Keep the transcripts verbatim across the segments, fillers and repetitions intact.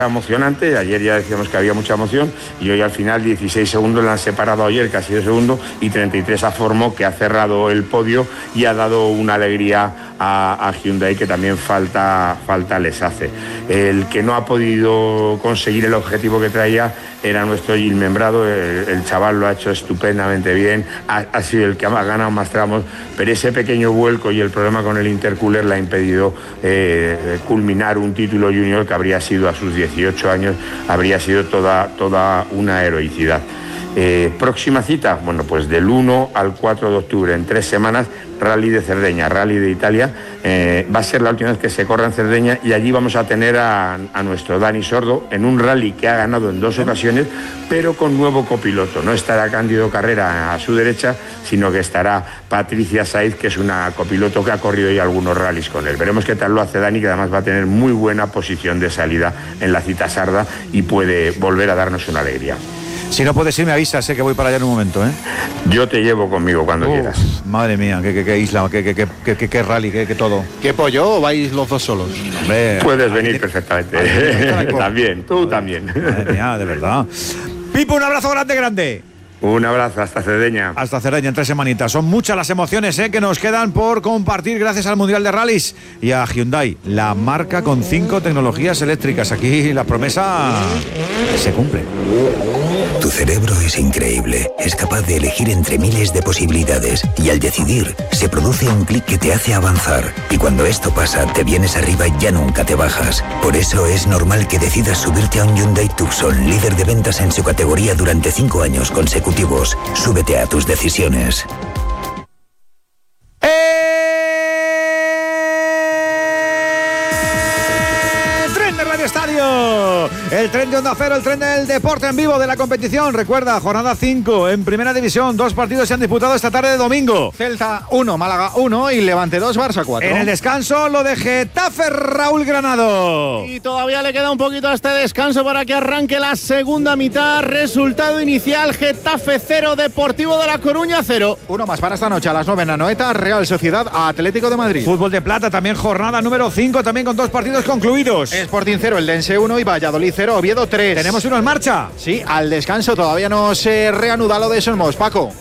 Emocionante, ayer ya decíamos que había mucha emoción y hoy al final dieciséis segundos le han separado ayer, casi de segundo, y treinta y tres a Formó, que ha cerrado el podio y ha dado una alegría a, a Hyundai que también falta, falta les hace. El que no ha podido conseguir el objetivo que traía era nuestro Gil Membrado. El, el chaval lo ha hecho estupendamente bien, ha, ha sido el que ha ganado más tramos, pero ese pequeño vuelco y el problema con el intercooler le ha impedido eh, culminar un título junior que habría sido a sus dieciocho años, habría sido toda, toda una heroicidad. Eh, próxima cita, bueno, pues del uno al cuatro de octubre, en tres semanas, Rally de Cerdeña, Rally de Italia. Eh, va a ser la última vez que se corra en Cerdeña y allí vamos a tener a, a nuestro Dani Sordo en un rally que ha ganado en dos ocasiones, pero con nuevo copiloto. No estará Cándido Carrera a su derecha, sino que estará Patricia Saiz, que es una copiloto que ha corrido ya algunos rallies con él. Veremos qué tal lo hace Dani, que además va a tener muy buena posición de salida en la cita sarda y puede volver a darnos una alegría. Si no puedes ir, me avisas, sé que voy para allá en un momento, ¿eh? Yo te llevo conmigo cuando Uf, quieras. Madre mía, qué, qué, qué isla, qué, qué, qué, qué, qué rally, qué, qué todo. ¿Qué pollo o vais los dos solos? Hombre, puedes venir perfectamente. También, tú también. Madre mía, de verdad. Pipo, un abrazo grande, grande. Un abrazo, hasta Cerdeña. Hasta Cerdeña, en tres semanitas. Son muchas las emociones ¿eh? que nos quedan por compartir gracias al Mundial de Rallys y a Hyundai, la marca con cinco tecnologías eléctricas. Aquí la promesa se cumple. Tu cerebro es increíble, es capaz de elegir entre miles de posibilidades y al decidir se produce un clic que te hace avanzar. Y cuando esto pasa, te vienes arriba y ya nunca te bajas. Por eso es normal que decidas subirte a un Hyundai Tucson, líder de ventas en su categoría durante cinco años consecutivos. Súbete a tus decisiones. Estadio, el tren de Onda Cero, el tren del deporte en vivo de la competición. Recuerda, jornada cinco en Primera División, dos partidos se han disputado esta tarde de domingo. Celta uno, Málaga uno y Levante dos, Barça cuatro. En el descanso, lo de Getafe, Raúl Granado. Y todavía le queda un poquito a este descanso para que arranque la segunda mitad. Resultado inicial, Getafe cero, Deportivo de La Coruña cero. Uno más para esta noche a las nueve en Anoeta, Real Sociedad Atlético de Madrid. Fútbol de plata, también jornada número cinco, también con dos partidos concluidos. Sporting cero, el Dense uno y Valladolid cero, Oviedo tres. ¿Tenemos uno en marcha? Sí, al descanso todavía no se reanuda lo de Somos, Paco.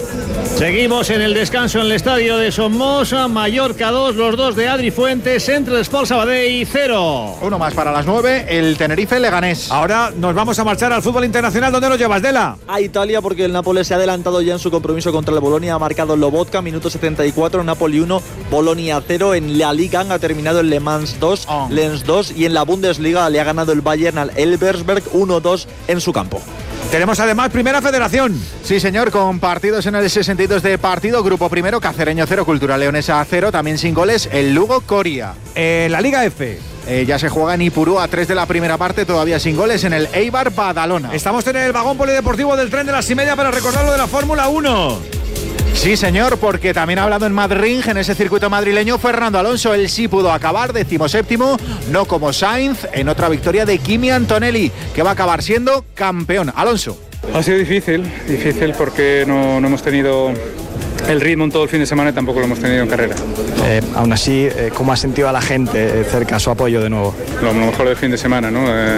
Seguimos en el descanso en el estadio de Somos. Mallorca dos, los dos de Adri Fuentes, entre Sport Sabadell cero. Uno más para las nueve, el Tenerife Leganés. Ahora nos vamos a marchar al fútbol internacional. ¿Dónde nos llevas, Dela? A Italia, porque el Nápoles se ha adelantado ya en su compromiso contra el Bolonia. Ha marcado Lobotka, minuto setenta y cuatro, Napoli uno, Bolonia cero. En la Liga ha terminado el Le Mans dos, oh. Lens dos, y en la Bundesliga le ha ganado el Bayern al Elversberg uno dos en su campo. Tenemos además Primera Federación. Sí, señor, con partidos en el sesenta y dos de partido. Grupo primero, Cacereño cero, Cultura Leonesa cero, también sin goles, el Lugo Coria. Eh, la Liga F. Eh, ya se juega en Ipurú a tres de la primera parte, todavía sin goles, en el Eibar Badalona. Estamos en el vagón polideportivo del tren de las y media para recordar lo de la Fórmula uno. Sí, señor, porque también ha hablado en Madrid, en ese circuito madrileño, Fernando Alonso. Él sí pudo acabar decimoséptimo, no como Sainz, en otra victoria de Kimi Antonelli, que va a acabar siendo campeón. Alonso. Ha sido difícil, difícil porque no, no hemos tenido el ritmo en todo el fin de semana y tampoco lo hemos tenido en carrera. Eh, aún así, eh, ¿cómo ha sentido a la gente eh, cerca, su apoyo de nuevo? Lo, lo mejor del fin de semana, ¿no? Eh,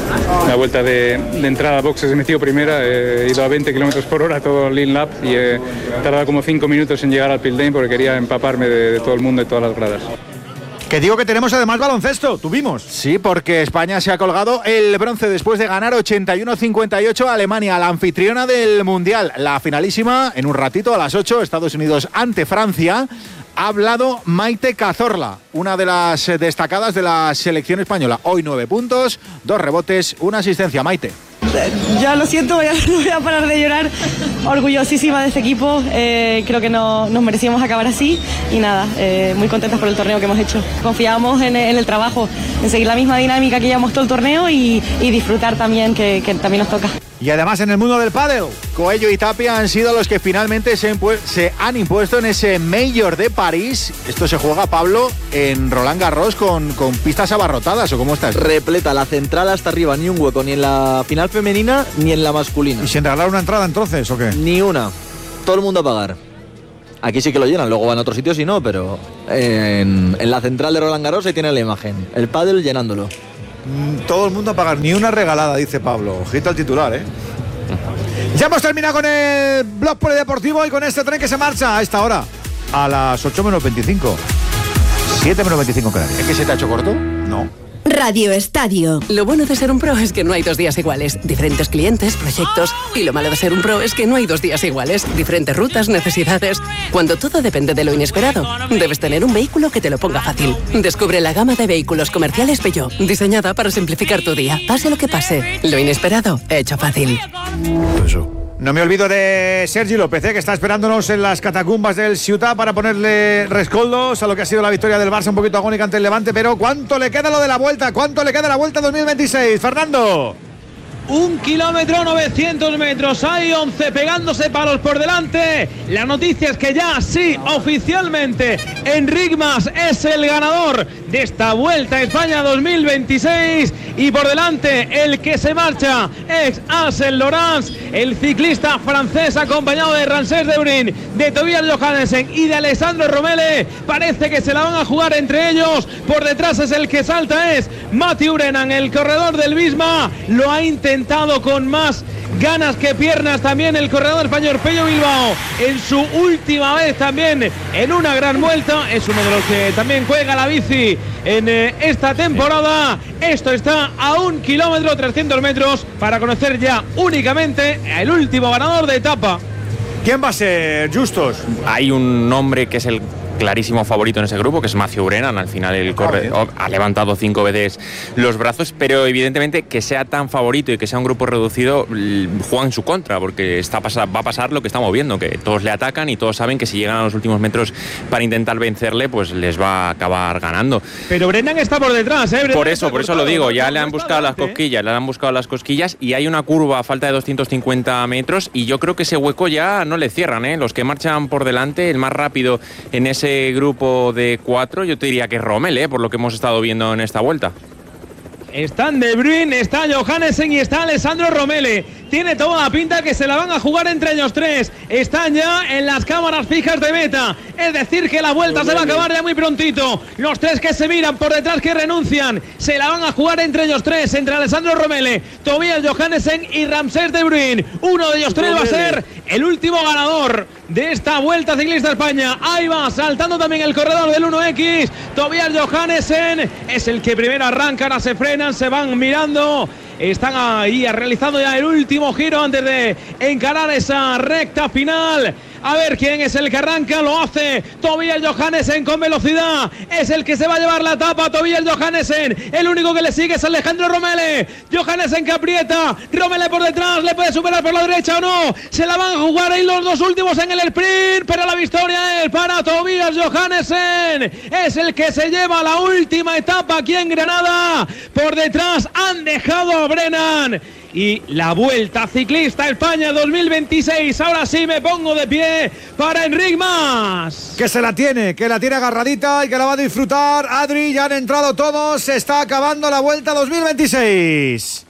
la vuelta de, de entrada a boxes he metido primera, eh, he ido a veinte kilómetros por hora todo el lean lap y he tardado como cinco minutos en llegar al pit lane porque quería empaparme de, de todo el mundo y todas las gradas. Que digo que tenemos además baloncesto, tuvimos. Sí, porque España se ha colgado el bronce después de ganar ochenta y uno cincuenta y ocho a Alemania, la anfitriona del Mundial. La finalísima, en un ratito a las ocho, Estados Unidos ante Francia. Ha hablado Maite Cazorla, una de las destacadas de la selección española. Hoy nueve puntos, dos rebotes, una asistencia. Maite. Ya lo siento, voy a, no voy a parar de llorar. Orgullosísima de este equipo, eh, creo que no, nos merecíamos acabar así y nada, eh, muy contentas por el torneo que hemos hecho. Confiábamos en, en el trabajo, en seguir la misma dinámica que llevamos todo el torneo y, y disfrutar también, que, que también nos toca. Y además en el mundo del pádel, Coello y Tapia han sido los que finalmente se, se han impuesto en ese Major de París. Esto se juega, Pablo, en Roland Garros con, con pistas abarrotadas, ¿o cómo estás? Repleta, la central hasta arriba, ni un hueco, ni en la final femenina ni en la masculina. ¿Y sin regalar una entrada entonces o qué? Ni una, todo el mundo a pagar. Aquí sí que lo llenan, luego van a otros sitios y no, pero en, en la central de Roland Garros ahí tiene la imagen, el pádel llenándolo. Mm, todo el mundo a pagar, ni una regalada, dice Pablo. Ojito al titular, ¿eh? Ya hemos terminado con el blog polideportivo y con este tren que se marcha a esta hora, a las ocho menos veinticinco. siete menos veinticinco en Canarias. ¿Es que se te ha hecho corto? No. Radio Estadio. Lo bueno de ser un pro es que no hay dos días iguales. Diferentes clientes, proyectos. Y lo malo de ser un pro es que no hay dos días iguales. Diferentes rutas, necesidades. Cuando todo depende de lo inesperado, debes tener un vehículo que te lo ponga fácil. Descubre la gama de vehículos comerciales Peugeot, diseñada para simplificar tu día. Pase lo que pase, lo inesperado, hecho fácil. Eso. No me olvido de Sergi López, ¿eh? Que está esperándonos en las catacumbas del Ciutat para ponerle rescoldos a lo que ha sido la victoria del Barça, un poquito agónica ante el Levante, pero ¿cuánto le queda lo de la vuelta? ¿Cuánto le queda la vuelta dos mil veintiséis? Fernando. Un kilómetro, novecientos metros, hay once pegándose palos por delante. La noticia es que ya, sí, oficialmente, Enric Mas es el ganador de esta Vuelta a España dos mil veintiséis. Y por delante, el que se marcha es Axel Laurens, el ciclista francés acompañado de Ramses Debrin, de Tobias Johannessen y de Alessandro Romele. Parece que se la van a jugar entre ellos. Por detrás es el que salta, es Mathieu Brennan, el corredor del Visma. Lo ha intentado con más ganas que piernas también el corredor español Pello Bilbao en su última vez también en una gran vuelta. Es uno de los que también juega la bici en eh, esta temporada. Esto está a un kilómetro, trescientos metros para conocer ya únicamente el último ganador de etapa. ¿Quién va a ser, Justos? Hay un nombre que es el clarísimo favorito en ese grupo, que es Mathieu Brennan. Al final el corredor ha levantado cinco veces los brazos, pero evidentemente que sea tan favorito y que sea un grupo reducido juega en su contra, porque está va a pasar lo que estamos viendo, que todos le atacan y todos saben que si llegan a los últimos metros para intentar vencerle, pues les va a acabar ganando. Pero Brennan está por detrás, ¿eh? Brennan por eso, por eso lo digo, ya le han buscado las cosquillas, le han buscado las cosquillas y hay una curva a falta de doscientos cincuenta metros y yo creo que ese hueco ya no le cierran, ¿eh? Los que marchan por delante, el más rápido en ese grupo de cuatro, yo te diría que es Romel, ¿eh? Por lo que hemos estado viendo en esta vuelta. Están De Bruyne, está Johannessen y está Alessandro Romele. Tiene toda la pinta que se la van a jugar entre ellos tres. Están ya en las cámaras fijas de meta. Es decir, que la vuelta se va a acabar ya muy prontito. Los tres que se miran por detrás, que renuncian, se la van a jugar entre ellos tres, entre Alessandro Romele, Tobias Johannessen y Ramses De Bruyne. Uno de ellos tres va a ser el último ganador de esta Vuelta Ciclista España. Ahí va, saltando también el corredor del uno equis. Tobias Johannessen es el que primero arranca, ahora se frenan, se van mirando. Están ahí realizando ya el último giro antes de encarar esa recta final. A ver quién es el que arranca, lo hace Tobias Johannessen con velocidad. Es el que se va a llevar la etapa, Tobias Johannessen. El único que le sigue es Alejandro Romele. Johannessen que aprieta, Romele por detrás, le puede superar por la derecha o no. Se la van a jugar ahí los dos últimos en el sprint, pero la victoria es para Tobias Johannessen. Es el que se lleva la última etapa aquí en Granada. Por detrás han dejado a Brennan. Y la Vuelta Ciclista España dos mil veintiséis, ahora sí me pongo de pie para Enric Mas. Que se la tiene, que la tiene agarradita y que la va a disfrutar. Adri, ya han entrado todos, se está acabando la Vuelta dos mil veintiséis.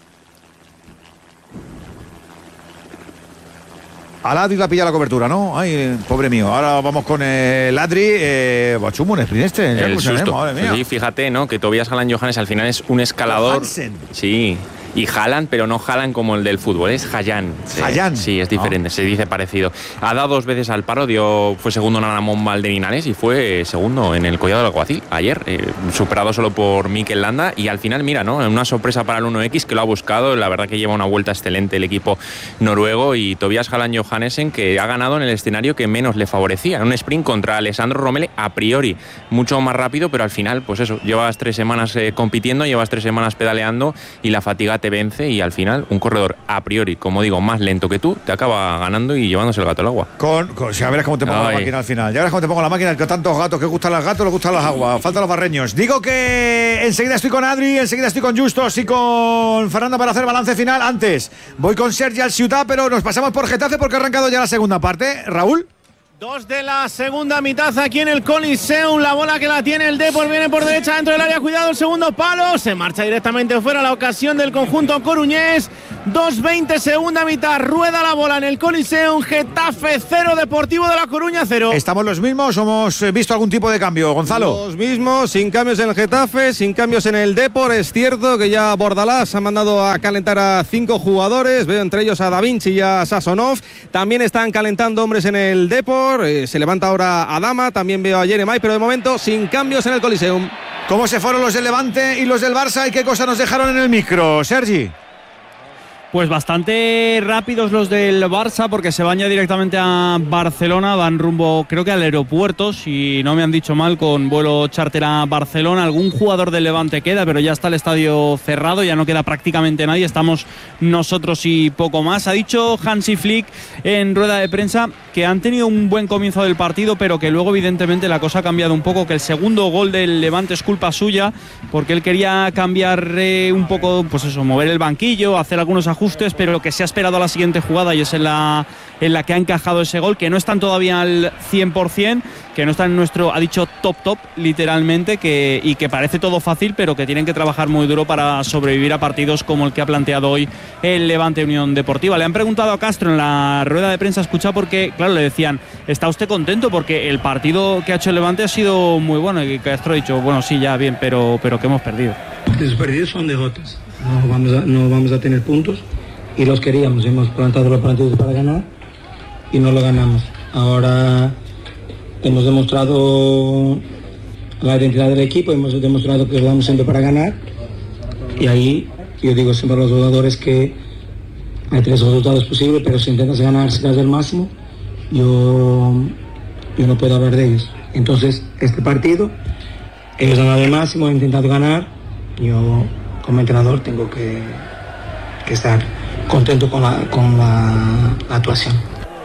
Al Adri la pilla la cobertura, ¿no? Ay, pobre mío. Ahora vamos con el Adri. Eh, Bachumo, un sprint este. El susto. Madre mía. Sí, fíjate, ¿no? Que Tobias Haaland Johannes al final es un escalador. Hansen. Sí. Y Haaland, pero no Haaland como el del fútbol, es Hayan. Hayan. Sí, es diferente, oh. Se dice parecido. Ha dado dos veces al paro, dio, fue segundo en Aramón Valdevinales y fue segundo en el Collado del Alguacil ayer, eh, superado solo por Mikel Landa. Y al final, mira, ¿no? Una sorpresa para el uno equis que lo ha buscado. La verdad que lleva una vuelta excelente el equipo noruego. Y Tobias Haaland Johannessen, que ha ganado en el escenario que menos le favorecía. En un sprint contra Alessandro Romele, a priori mucho más rápido, pero al final, pues eso, llevas tres semanas eh, compitiendo, llevas tres semanas pedaleando y la fatiga te vence y al final un corredor a priori, como digo, más lento que tú, te acaba ganando y llevándose el gato al agua. Con, con ya verás cómo te pongo Ay. la máquina al final. Ya verás cómo te pongo la máquina, que tantos gatos, que gustan los gatos, les gustan las aguas, faltan los barreños. Digo que enseguida estoy con Adri, enseguida estoy con Justos y con Fernando para hacer balance final. Antes voy con Sergi al Ciutat, pero nos pasamos por Getafe porque ha arrancado ya la segunda parte. Raúl. Dos de la segunda mitad aquí en el Coliseum. La bola que la tiene el Depor viene por derecha dentro del área. Cuidado, el segundo palo. Se marcha directamente fuera la ocasión del conjunto coruñés. dos veinte segunda mitad. Rueda la bola en el Coliseum. Getafe cero, Deportivo de La Coruña cero. ¿Estamos los mismos o hemos visto algún tipo de cambio, Gonzalo? Los mismos, sin cambios en el Getafe, sin cambios en el Depor. Es cierto que ya Bordalás ha mandado a calentar a cinco jugadores. Veo entre ellos a Da Vinci y a Sasonov. También están calentando hombres en el Depor. Eh, se levanta ahora Adama, también veo a Jeremai, pero de momento sin cambios en el Coliseum. ¿Cómo se fueron los del Levante y los del Barça y qué cosas nos dejaron en el micro, Sergi? Pues bastante rápidos los del Barça porque se van ya directamente a Barcelona, van rumbo creo que al aeropuerto, si no me han dicho mal, con vuelo charter a Barcelona. Algún jugador del Levante queda, pero ya está el estadio cerrado, ya no queda prácticamente nadie, estamos nosotros y poco más. Ha dicho Hansi Flick en rueda de prensa que han tenido un buen comienzo del partido, pero que luego evidentemente la cosa ha cambiado un poco, que el segundo gol del Levante es culpa suya, porque él quería cambiar eh, un poco, pues eso, mover el banquillo, hacer algunos ajustes, pero lo que se ha esperado a la siguiente jugada y es en la, en la que ha encajado ese gol, que no están todavía al cien por ciento, que no están en nuestro, ha dicho top top literalmente, que, y que parece todo fácil, pero que tienen que trabajar muy duro para sobrevivir a partidos como el que ha planteado hoy el Levante Unión Deportiva. Le han preguntado a Castro en la rueda de prensa, escucha, porque claro, le decían, ¿está usted contento? Porque el partido que ha hecho el Levante ha sido muy bueno, y Castro ha dicho, bueno, sí, ya bien, pero, pero que hemos perdido. Los perdidos son derrotas, no vamos a, no vamos a tener puntos y los queríamos, hemos plantado los partidos para ganar y no lo ganamos. Ahora hemos demostrado la identidad del equipo, hemos demostrado que vamos siempre para ganar y ahí yo digo siempre a los jugadores que hay tres resultados posibles, pero si intentas ganar, si das el máximo, yo, yo no puedo hablar de ellos. Entonces este partido ellos han dado el máximo, han intentado ganar. Yo como entrenador tengo que, que estar contento con la, con la, la actuación.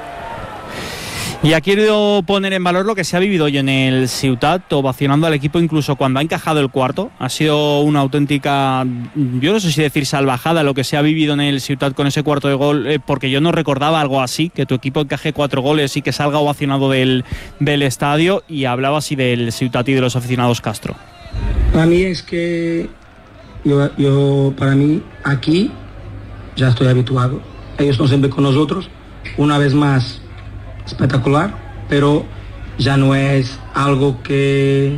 Y ha querido poner en valor lo que se ha vivido hoy en el Ciutat, ovacionando al equipo incluso cuando ha encajado el cuarto. Ha sido una auténtica, yo no sé si decir salvajada, lo que se ha vivido en el Ciutat con ese cuarto de gol, eh, porque yo no recordaba algo así, que tu equipo encaje cuatro goles y que salga ovacionado del, del estadio. Y hablaba así del Ciutat y de los aficionados Castro. Para mí es que yo, yo para mí aquí ya estoy habituado. Ellos son siempre con nosotros, una vez más espectacular, pero ya no es algo que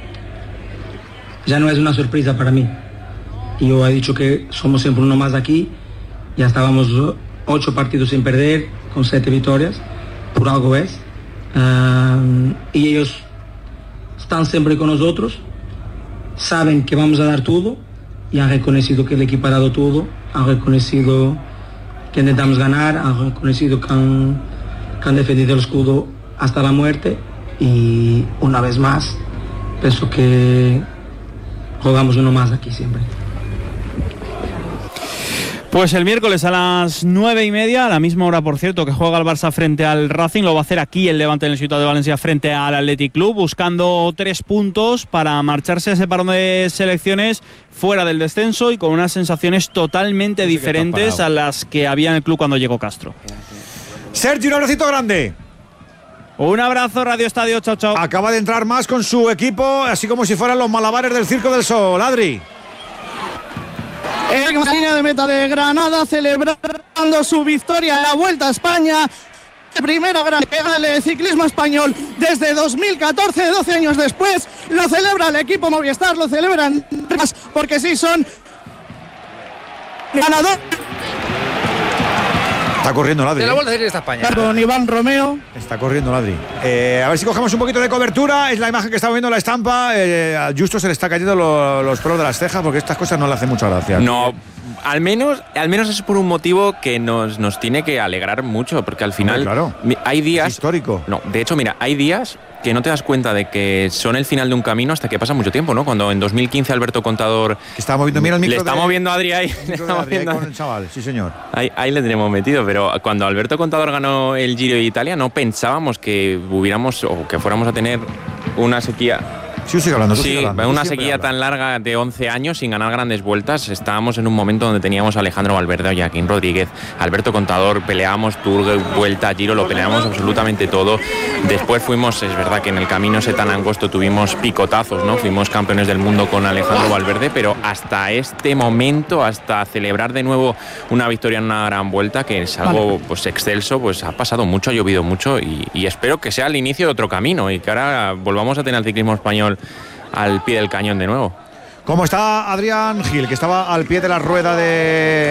ya no es una sorpresa para mí. Yo he dicho que somos siempre uno más aquí, ya estábamos ocho partidos sin perder con siete victorias, por algo es, um, y ellos están siempre con nosotros, saben que vamos a dar todo y han reconocido que el equipo ha dado todo, han reconocido que intentamos ganar, han reconocido que han, que han defendido el escudo hasta la muerte y una vez más pienso que jugamos uno más aquí siempre. Pues el miércoles a las nueve y media, a la misma hora por cierto que juega el Barça frente al Racing, lo va a hacer aquí el Levante en el Ciutat de Valencia frente al Athletic Club, buscando tres puntos para marcharse a ese parón de selecciones fuera del descenso y con unas sensaciones totalmente diferentes a las que había en el club cuando llegó Castro. Sergio, un abracito grande. Un abrazo, Radio Estadio, chao, chao. Acaba de entrar más con su equipo, así como si fueran los malabares del Circo del Sol. Adri. En la línea de meta de Granada, celebrando su victoria en la Vuelta a España. Primera gran pega del ciclismo español desde dos mil catorce, doce años después. Lo celebra el equipo Movistar, lo celebran porque sí son ganadores. Está corriendo Ladri. De la Vuelta a Ciclista España. Con Iván Romeo. Está corriendo Ladri. Eh, a ver si cogemos un poquito de cobertura. Es la imagen que estamos viendo en la estampa. Eh, a Justo se le está cayendo lo, los pelos de las cejas porque estas cosas no le hacen mucha gracia. No, al menos, al menos es por un motivo que nos, nos tiene que alegrar mucho, porque al final, claro, hay días... Es histórico. No, de hecho, mira, hay días que no te das cuenta de que son el final de un camino hasta que pasa mucho tiempo, ¿no? Cuando en dos mil quince Alberto Contador... Que está moviendo, mira el micro. Le está de, moviendo a Adri ahí. El micro de Adri, ahí con el chaval, sí señor. Ahí, ahí le tenemos metido, pero cuando Alberto Contador ganó el Giro de Italia no pensábamos que hubiéramos o que fuéramos a tener una sequía Sí, sigue hablando. Sí, hablando, una sequía tan larga de once años sin ganar grandes vueltas. Estábamos en un momento donde teníamos a Alejandro Valverde, a Joaquín Rodríguez, Alberto Contador, peleábamos Tour, Vuelta, Giro, lo peleábamos absolutamente todo. Después fuimos, es verdad que en el camino ese tan angosto tuvimos picotazos, ¿no? Fuimos campeones del mundo con Alejandro Valverde, pero hasta este momento, hasta celebrar de nuevo una victoria en una gran vuelta, que es algo pues excelso, pues ha pasado mucho, ha llovido mucho y, y espero que sea el inicio de otro camino y que ahora volvamos a tener el ciclismo español al pie del cañón de nuevo. ¿Cómo está Adrián Gil, que estaba al pie de la rueda de